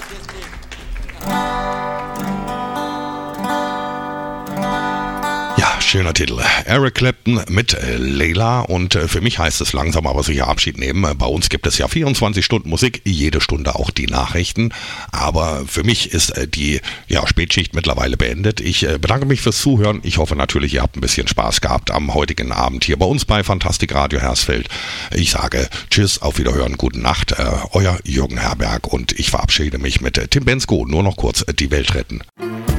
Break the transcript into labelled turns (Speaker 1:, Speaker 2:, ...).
Speaker 1: Schöner Titel. Eric Clapton mit Layla und für mich heißt es langsam aber sicher Abschied nehmen. Bei uns gibt es ja 24 Stunden Musik, jede Stunde auch die Nachrichten, aber für mich ist die Spätschicht mittlerweile beendet. Ich bedanke mich fürs Zuhören. Ich hoffe natürlich, ihr habt ein bisschen Spaß gehabt am heutigen Abend hier bei uns bei Fantastik Radio Hersfeld. Ich sage Tschüss, auf Wiederhören, gute Nacht, euer Jürgen Herberg und ich verabschiede mich mit Tim Bensko. Nur noch kurz die Welt retten.